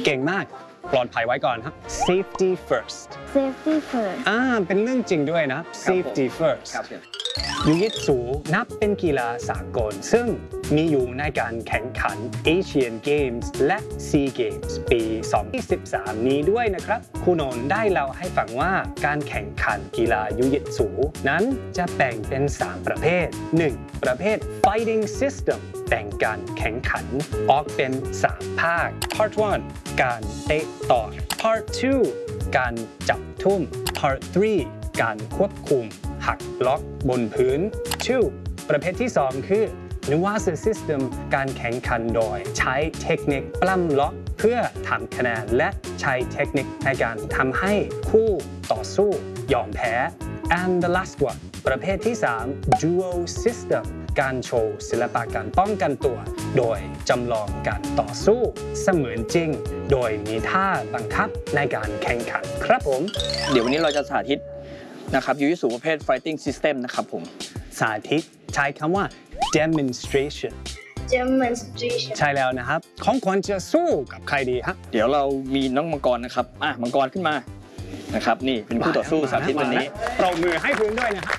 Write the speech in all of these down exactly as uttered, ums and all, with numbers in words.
เก่งมากปลอดภัยไว้ก่อนครับ safety first safety first อ่าเป็นเรื่องจริงด้วยนะ safety first ยูยิตสูนับเป็นกีฬาสากลซึ่งมีอยู่ในการแข่งขัน Asian Games และ Sea Games ปี สองพันยี่สิบสาม นี้ด้วยนะครับครูนนท์ได้เล่าให้ฟังว่าการแข่งขันกีฬายูยิตสูนั้นจะแบ่งเป็น สาม ประเภท หนึ่ง ประเภท fighting system แบ่งการแข่งขันออกเป็น สาม ภาค part หนึ่ง การเตะต่อย part สอง การจับทุ่ม part สาม การควบคุมหักล็อกบนพื้น สอง ประเภทที่ สอง คือ Nuance System การแข่งขันโดยใช้เทคนิคปล้ำล็อกเพื่อทำคะแนนและใช้เทคนิคในการทำให้คู่ต่อสู้ยอมแพ้ and the last one ประเภทที่ สาม Duo System การโชว์ศิลปะการป้องกันตัวโดยจำลองการต่อสู้เสมือนจริงโดยมีท่าบังคับในการแข่งขันครับผมเดี๋ยววันนี้เราจะสาธิตนะครับยูยิสูประเภท fighting system นะครับผมสาธิตใช้คำว่า demonstration demonstration ใช่แล้วนะครับของขวัญจะสู้กับใครดีครับเดี๋ยวเรามีน้องมังกรนะครับอ่ะมังกรขึ้นมานะครับนี่เป็นคู่ต่อสู้สาธิตวันนี้ปรบมือให้พื้นด้วยนะครับ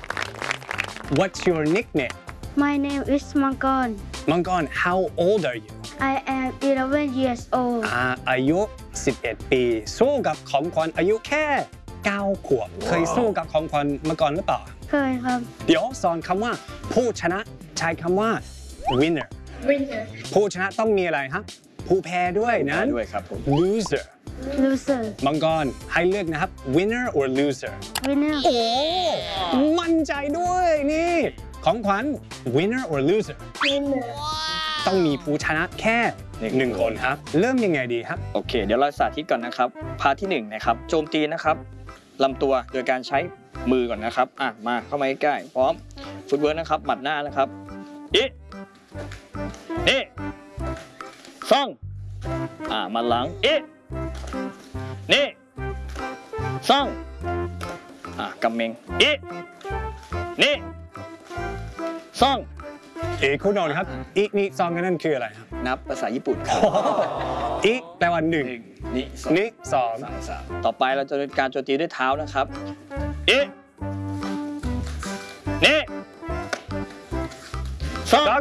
What's your nickname My name is Mangon มังกร How old are you I am eleven years old อ่าอายุสิบเอ็ดปีสู้กับของขวัญอายุแค่เก้าขวบเคยสู้กับของขวัญมาก่อนหรือเปล่าเคยครับเดี๋ยวสอนคำว่าผู้ชนะใช้คำว่า winner winner ผู้ชนะต้องมีอะไรครับผู้แพ้ด้วยนั้นด้วยครับผม loser loser มังกรให้เลือกนะครับ winner or loser winner โอ้มั่นใจด้วยนี่ของขวัญ winner or loser winner ต้องมีผู้ชนะแค่หนึ่งคนครับเริ่มยังไงดีครับโอเคเดี๋ยวเราสาธิตก่อนนะครับพาร์ทที่หนึ่งนะครับโจมตีนะครับลำตัวโดยการใช้มือก่อนนะครับอ่ะมาเข้ามาใกล้ๆพร้อมฟุตเวิร์กนะครับหมัดหน้านะครับอีนี่ซ่องอ่ะมาหลังอีนี่ซ่องอ่ะกำเมงอีนี่ซ่องอีกคุณนนท์ครับอีนี่ซองกันนั่นคืออะไรครับนับภาษาญี่ปุ่นอีแปลว่าหนึ่งนี่นี่สองต่อไปเราจะเป็นการโจมตีด้วยเท้านะครับอีนี่สอง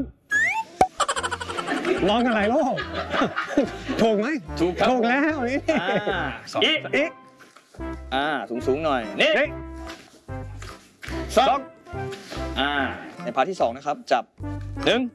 ร้องอะไรลูกถูกไหมถูกถูกแล้วนี่อีอีอ่าสูงสูงหน่อยนี่สองอ่าในพาร์ทที่สองนะครับจับหนึ่ง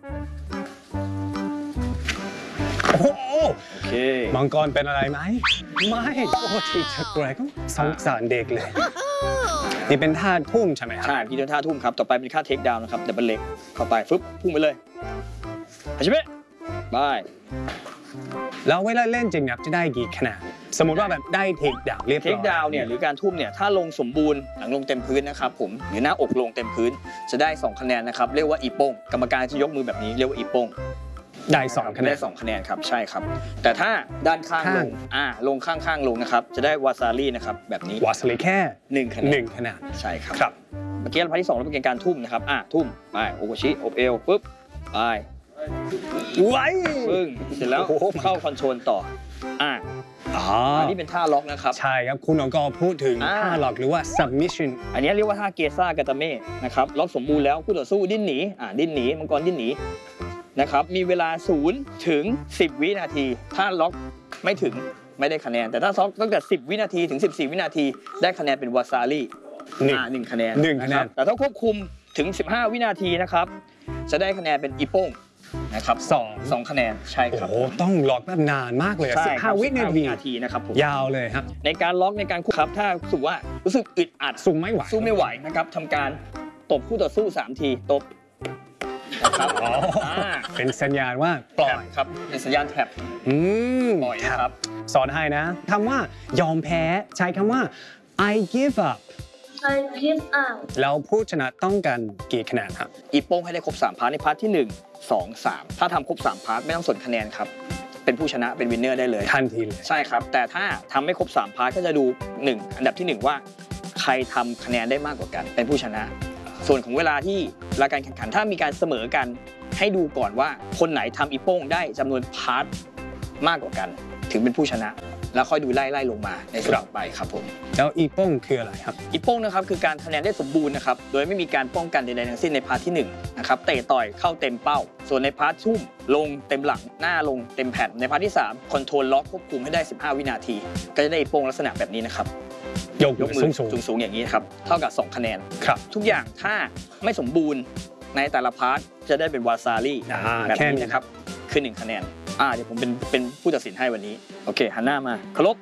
โอ้โหโอเคมังกรเป็นอะไรไหมไม่โอ้ทีเธอแกรกสงสารเด็กเลยนี่เป็นท่าทุ่มใช่ไหมครับใช่พี่เป็นท่าทุ่มครับต่อไปเป็นท่าเทคดาวน์นะครับดับเบิลเล็กเข้าไปฟึบพุ่งไปเลยใช่ไหมบายแล้วเวลาเล่นจริงเนี่ยจะได้กี่คะแนนสมมติว่าแบบได้เทคดาวน์เรียบร้อยเทคดาวน์เนี่ยหรือการทุ่มเนี่ยถ้าลงสมบูรณ์หลังลงเต็มพื้นนะครับผมหรือหน้าอกลงเต็มพื้นจะได้สองคะแนนนะครับเรียกว่าอีโป้งกรรมการจะยกมือแบบนี้เรียกว่าอีโป้งได้สองคะแนนได้สองคะแนนครับใช่ครับแต่ถ้าด้านข้างลงอ่าลงข้างๆลงนะครับจะได้วาซารี่นะครับแบบนี้วาซารี่แค่หนึ่งคะแนนหนึ่งคะแนนใช่ครับครับเมื่อกี้พาร์ทที่สองเราเป็นการทุ่มนะครับอ่าทุ่มไปโอโกชิอบเอวปุ๊บไปไว้ปึ้งเสร็จแล้วเข้าคอนโทรลต่ออ่าอันนี้เป็นท่าล็อกนะครับใช่ครับคุณองค์กรพูดถึงท่าล็อกหรือว่า submission อันนี้เรียกว่าท่าเกซ่ากาตาเม่นะครับล็อกสมบูรณ์แล้วคู่ต่อสู้ดิ้นหนีอ่าดิ้นหนีมังกรดิ้นหนีนะครับมีเวลาศูนย์ถึงสิบวินาทีถ้าล็อกไม่ถึงไม่ได้คะแนนแต่ถ้าล็อกตั้งแต่สิบวินาทีถึงสิบสี่วินาทีได้คะแนนเป็นวาซารี่อ่าหนึ่งคะแนนหนึ่งคะแนนแต่ถ้าควบคุมถึงสิบห้าวินาทีนะครับจะได้คะแนนเป็นอีโป้งนะครับสองสองคะแนนใช่ครับโอ้ต้องล็อกแบบนานมากเลยสิบห้าวินาทีนะครับผมยาวเลยครับในการล็อกในการคุกครับถ้ารู้สึกว่ารู้สึกอึดอัดสู้ไม่ไหวสู้ไม่ไหวนะครับทำการตบคู่ต่อสู้สามทีตบนะครับเป็นสัญญาณว่าปล่อยครับเป็นสัญญาณแท็บอืมปล่อยครับสอนให้นะคำว่ายอมแพ้ใช้คำว่า I give up I give up แล้วผู้ชนะต้องการกี่คะแนนครับอีโป้งให้ได้ครบสามพาร์ทในพาร์ทที่หนึ่ง สอง สามถ้าทำครบสามพาร์ทไม่ต้องสนคะแนนครับเป็นผู้ชนะเป็นวินเนอร์ได้เลยทันทีเลยใช่ครับแต่ถ้าทำไม่ครบสามพาร์ทก็จะดูหนึ่งอันดับที่หนึ่งว่าใครทำคะแนนได้มากกว่ากันเป็นผู้ชนะส่วนของเวลาที่รายการแข่งขันถ้ามีการเสมอกันให้ดูก่อนว่าคนไหนทำอีโป้งได้จำนวนพาร์ทมากกว่ากันถึงเป็นผู้ชนะ แล้วค่อยดูไล่ไล่ลงมาในส่วนต่อไปครับผมแล้วอีโป้งคืออะไรครับอีโป้งนะครับคือการคะแนนได้สมบูรณ์นะครับโดยไม่มีการป้องกันใดๆทั้งสิ้นในพาร์ทที่หนึ่งนะครับเตะต่อยเข้าเต็มเป้า ส่วนในพาร์ทชุ่มลงเต็มหลังหน้าลงเต็มแผ่นในพาร์ทที่สามคอนโทรลล็อกควบคุมให้ได้สิบห้าวินาทีก็จะได้อีโป้งลักษณะแบบนี้นะครับยกยกมืสูองสูงสูงๆอย่างนี้ครับเท่ากับสองคะแนนครับทุกอย่างถ้าไม่สมบูรณ์ในแต่ละพาร์ทจะได้เป็นวาซารี่อ่าแบบแค่นี้นี้นะครับคือหนึ่งคะแนนอ่าเดี๋ยวผมเป็นเป็นผู้ตัดสินให้วันนี้โอเคหันหน้ามาเคารพ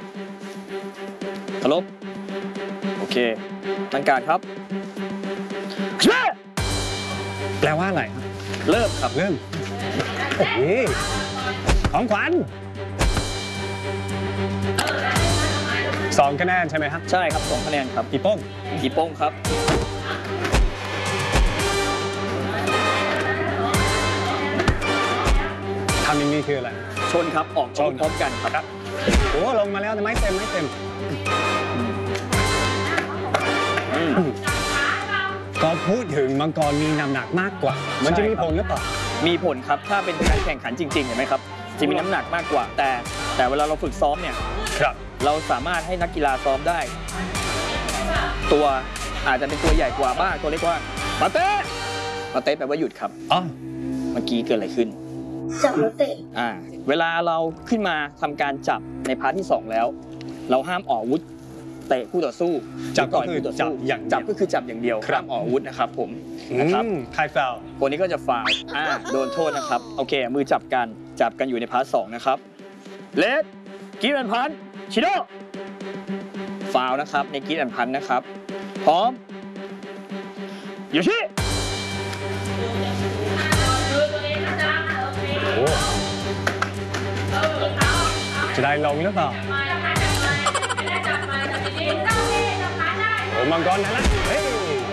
เคารพโอเคตั้งการครับแปลว่าอะไรครับเริ่มครับเริ่มโอ้โหของขวัญสองคะแนนใช่ไหมครับใช่ครับสองคะแนนครับอีโป้งอีโป้งครับทำอย่างนี้คืออะไรชนครับออกชนพร้อมกันครับโอ้ลงมาแล้วแต่ไม่เต็มไม่เต็มอืมก็พูดถึงมังกรมีน้ำหนักมากกว่า มันจะมีผลหรือเปล่ามีผลครับถ้าเป็นการแข่งขันจริงๆเห็นไหมครับจะมีน้ำหนักมากกว่า แต่แต่เวลาเราฝึกซ้อมเนี่ยครับเราสามารถให้นักกีฬาซ้อมได้ ตัวอาจจะเป็นตัวใหญ่กว่าบ้างตัวเล็กกว่าปาเต้ปาเต้แปลว่าหยุดครับอ๋อเมื่อกี้เกิดอะไรขึ้นจับแล้วเตะอ่าเวลาเราขึ้นมาทำการจับในพาร์ทที่สองแล้ว เราห้ามออกอาวุธเตะคู่ต่อสู้จับก็ต่ยคือต่จับอย่างเดียวจับก็คือจับอย่างเดียวครับห้ามออกอาวุธนะครับผมอืนะครับมใครฟาวคนนี้ก็จะฟาวล์อ่าโดนโทษนะครับโอเคมือจับกันจับกันอยู่ในพาร์ทสองนะครับเลดกีแอนพันชิโดฟาวล์นะครับในกีแอนพันนะครับพร้อมอยู่ที่โอ้จะได้ลงหรือเปล่าโอ้มังกรนั่นแหละเฮ้ย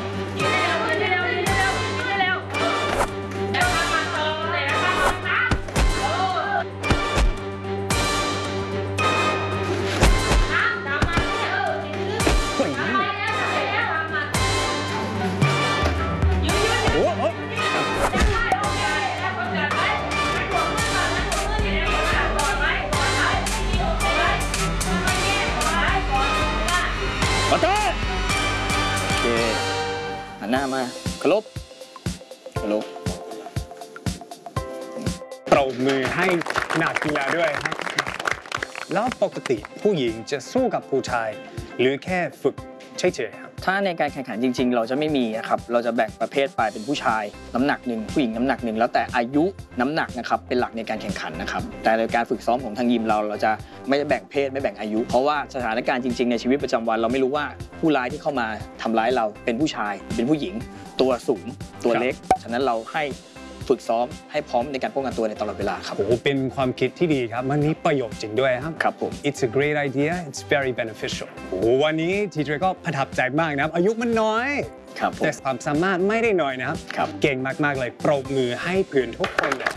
โอ้โหปาเต้โอเคหันหน้ามาเคารพเคารพปรบมือให้นักกีฬาด้วยครับ แล้วปกติผู้หญิงจะสู้กับผู้ชาย หรือแค่ฝึกเฉยๆครับถ้าในการแข่งขันจริงๆ เราจะไม่มีนะครับ เราจะแบ่งประเภทไปเป็นผู้ชายน้ำหนักหนึ่งผู้หญิงน้ำหนักหนึ่งแล้วแต่อายุน้ำหนักนะครับเป็นหลักในการแข่งขันนะครับ แต่ในการฝึกซ้อมของทางยิมเราเราจะไม่ได้แบ่งเพศไม่แบ่งอายุ เพราะว่าสถานการณ์จริงๆในชีวิตประจำวันเราไม่รู้ว่าผู้ร้ายที่เข้ามาทำร้ายเราเป็นผู้ชายเป็นผู้หญิง ตัวสูงตัวเล็ก ฉะนั้นเราให้ฝึกซ้อมให้พร้อมในการป้องกันตัวในตลอดเวลาครับโอ้โหเป็นความคิดที่ดีครับ มันมีประโยชน์จริงด้วยครับครับผม It's a great idea it's very beneficial โอ้โหวันนี้ทีเจก็ประทับใจมากนะครับ อายุมันน้อยครับผมแต่ความสามารถไม่ได้น้อยนะครับครับเก่งมากๆเลยปรบมือให้เพื่อนทุกคนเลย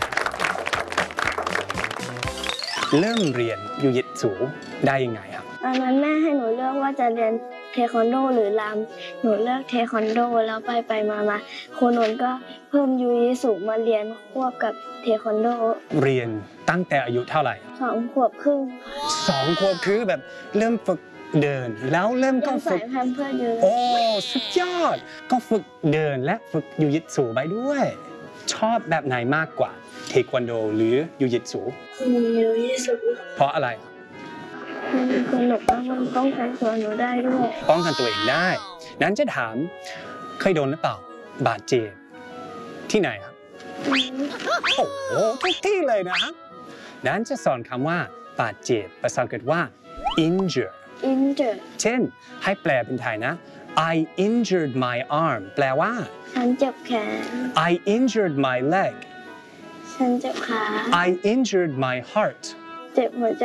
เริ่มเรียนยูยิตสูได้ยังไงครับตอนนั้นแม่ให้หนูเลือกว่าจะเรียนเทควันโดหรือรำหนูเลือกเทควันโดแล้วไปไปมามาครูนนท์ก็เพิ่มยูยิสูมาเรียนควบกับเทควันโดเรียนตั้งแต่อายุเท่าไหร่สองขวบครึ่งสองขวบคือแบบเริ่มฝึกเดิน แล้วเริ่มก็ยังฝึใส่กแพมเพิร์สอยู่เลยโอ้สุดยอด ก็ฝึกเดินและฝึกยูยิตสูไปด้วย ชอบแบบไหนมากกว่าเทควันโดหรือยูยิตสูมียูยิสูเพราะอะไรมันสนุกมากมันป้องกันตัวหนูได้ด้วยป้องกันตัวเองได้ นั้นจะถามเคยโดนหรือเปล่า บาดเจ็บที่ไหนครับ โอ้โหทุกที่เลยนะครับนั้นจะสอนคำว่าบาดเจ็บภาษาอังกฤษว่า injure อินเจอร์เช่นให้แปลเป็นไทยนะ I injured my arm แปลว่าฉันเจ็บแขน I injured my leg ฉันเจ็บขา I injured my heart เจ็บหัวใจ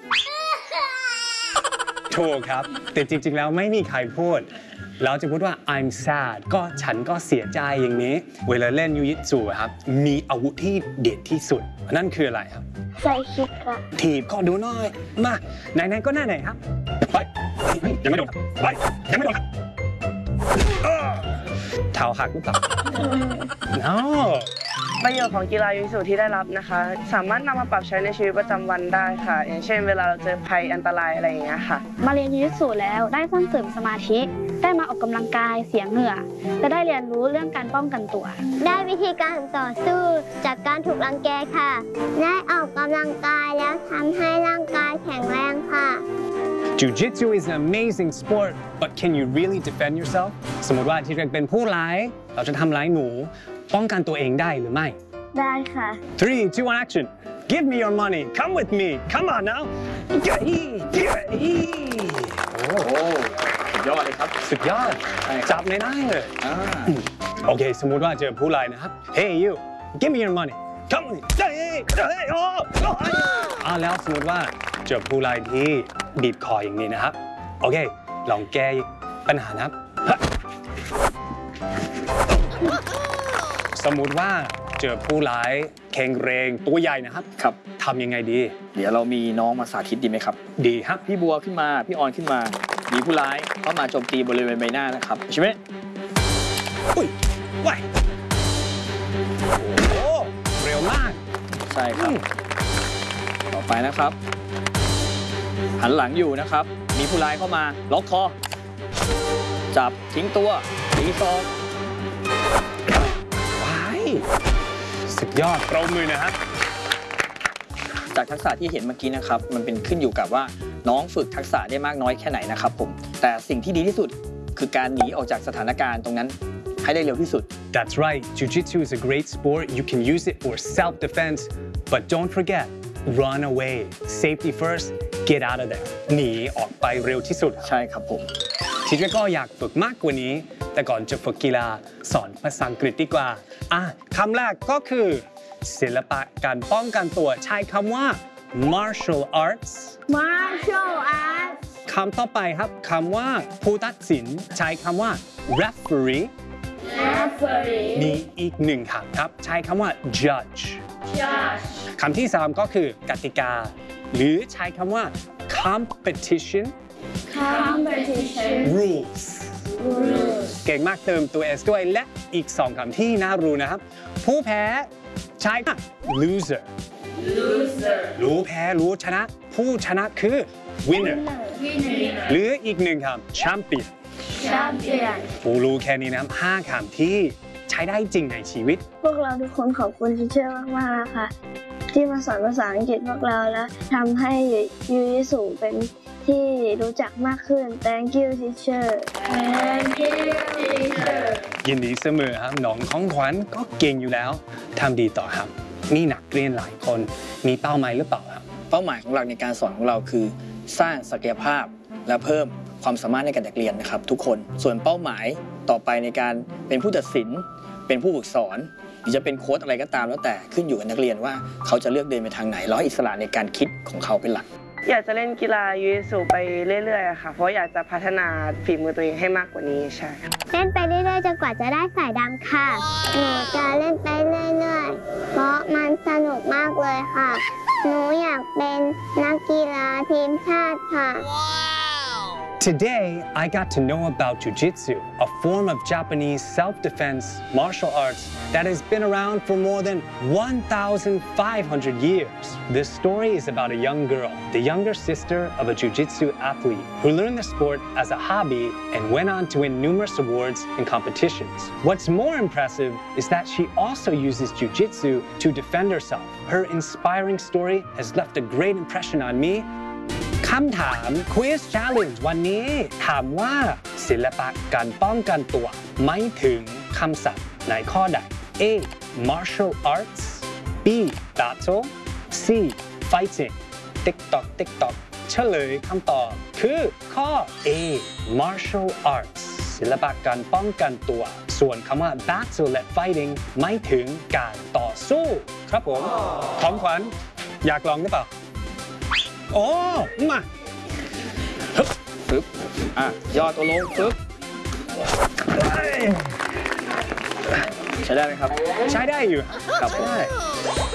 ถูกครับ แต่จริงๆ แล้วไม่มีใครพูด เราจะพูดว่า I'm sad ก็ฉันก็เสียใจอย่างนี้ เวลาเล่นยูยิตสูครับ มีอาวุธที่เด็ดที่สุด นั่นคืออะไรครับใส่คิกค่ะถีบก็ดูหน่อย มา ไหนๆ ก็ไหนๆ ครับ ไปยังไม่โดนครับไปยังไม่โดนครับเออเท้าหักหรือเปล่า no ประโยชน์ของกีฬายูยิสุที่ได้รับนะคะ สามารถนำมาปรับใช้ในชีวิตประจำวันได้ค่ะ อย่างเช่นเวลาเราเจอภัยอันตรายอะไรอย่างเงี้ยค่ะมาเรียนยูยิสุแล้วได้สร้างเสริมสมาธิ ได้มาออกกำลังกายเสียเหงื่อและได้เรียนรู้เรื่องการป้องกันตัวได้วิธีการต่อสู้จากการถูกรังแกค่ะ ได้ออกกำลังกายแล้วทำให้ร่างกายแข็งแรงค่ะ Jiu-Jitsu is an amazing sport, but can you really defend yourself? สมมติว่าที่เรียกเป็นผู้ร้าย เราจะทำร้ายหนู ป้องกันตัวเองได้หรือไม่ได้ค่ะ three, two, one, action. Give me your money. Come with me. Come on now. โอ้โหสุดยอดเลยครับสุดยอดใช่ครับจับไม่ได้เลยอ่าโอเค สมมติว่าเจอผู้ร้ายนะครับ Hey you, give me your money. Come with me. Hey, hey, oh, oh. อ่าแล้วสมมติว่าเจอผู้ร้ายที่บีบคออย่างนี้นะครับ โอเค ลองแก้ปัญหานะครับ สมมุติว่าเจอผู้ร้ายแข็งแรงตัวใหญ่นะครับครับทำยังไงดีเดี๋ยวเรามีน้องมาสาธิตดีไหมครับดีครับพี่บัวขึ้นมา พี่ออนขึ้นมา มีผู้ร้ายเข้ามาโจมตีบริเวณใบหน้านะครับใช่ไหมอุ้ยว้ายโอ้โหเร็วมากใช่ครับ ต่อไปนะครับ หันหลังอยู่นะครับ มีผู้ร้ายเข้ามาล็อกคอ จับทิ้งตัวตีซอกว้ายสุดยอดปรบมือนะครับจากทักษะที่เห็นเมื่อกี้นะครับ มันเป็นขึ้นอยู่กับว่าน้องฝึกทักษะได้มากน้อยแค่ไหนนะครับผม แต่สิ่งที่ดีที่สุดคือการหนีออกจากสถานการณ์ตรงนั้นให้ได้เร็วที่สุด That's right. Jiu-Jitsu is a great sport. You can use it for self-defense, but don't forget, run away. Safety first. Get out of there. หนีออกไปเร็วที่สุดใช่ครับผมทีเจก็อยากฝึกมากกว่านี้ แต่ก่อนจะฝึกกีฬาสอนภาษาอังกฤษดีกว่าอ่ะคำแรกก็คือ ศิลปะการป้องกันตัวใช้คำว่า martial arts martial arts คำต่อไปครับคำว่าผู้ตัดสินใช้คำว่า referee referee มีอีกหนึ่งคำครับ ใช้คำว่า judge judge คำที่สามก็คือกติกา หรือใช้คำว่า competition competition rules rules เก่งมากเติมตัว S ด้วยและอีกสองคำที่น่ารู้นะครับ ผู้แพ้ใช้คำว่า loser loser รู้แพ้รู้ชนะ ผู้ชนะคือ winner winner หรืออีกหนึ่งคำ champion champion ผู้รู้แค่นี้นะครับห้าคำที่ใช้ได้จริงในชีวิตพวกเราทุกคนขอบคุณทีเชอร์มากๆนะคะ ที่มาสอนภาษาอังกฤษพวกเราแล้วทำให้ยูยิสุเป็นที่รู้จักมากขึ้น Thank you teacher Thank you teacher ยินดีเสมอครับน้องของขวัญก็เก่งอยู่แล้วทำดีต่อครับมีนักเรียนหลายคนมีเป้าหมายหรือเปล่าครับเป้าหมายของเราในการสอนของเราคือ สร้างศักยภาพและเพิ่มความสามารถในการเด็กเรียนนะครับ ทุกคนส่วนเป้าหมายต่อไปในการเป็นผู้ตัดสินเป็นผู้ฝึกสอนหรือจะเป็นโค้ชอะไรก็ตามแล้วแต่ขึ้นอยู่กับนักเรียนว่าเขาจะเลือกเดินไปทางไหนแล้วให้อิสระในการคิดของเขาเป็นหลักอยากจะเล่นกีฬายูยิสุไปเรื่อยๆอะค่ะ เพราะอยากจะพัฒนาฝีมือตัวเองให้มากกว่านี้ใช่ค่ะเล่นไปเรื่อยๆจนกว่าจะได้สายดำค่ะ หนูจะเล่นไปเรื่อยๆ เพราะมันสนุกมากเลยค่ะ หนูอยากเป็นนักกีฬาทีมชาติค่ะ Today, I got to know about Jiu-Jitsu, a form of Japanese self-defense martial arts that has been around for more than one thousand five hundred years. This story is about a young girl, the younger sister of a Jiu-Jitsu athlete, who learned the sport as a hobby and went on to win numerous awards and competitions. What's more impressive is that she also uses Jiu-Jitsu to defend herself. Her inspiring story has left a great impression on me.คำถาม Quiz Challenge วันนี้ถามว่าศิลปะการป้องกันตัวไม่ถึงคำศัพท์ในข้อใด A. Martial Arts B. Battle C. Fighting TikTok TikTok เฉลยคำตอบคือข้อ A. Martial Arts ศิลปะการป้องกันตัวส่วนคำว่า Battle และ Fighting ไม่ถึงการต่อสู้ครับผมของขวัญอยากลองหรือเปล่าโอ้มาฮึบปึ๊บ อ่ะ ย่อตัวลง ปึ๊บ ใช้ได้ไหมครับใช้ได้อยู่ครับผมใช้ได้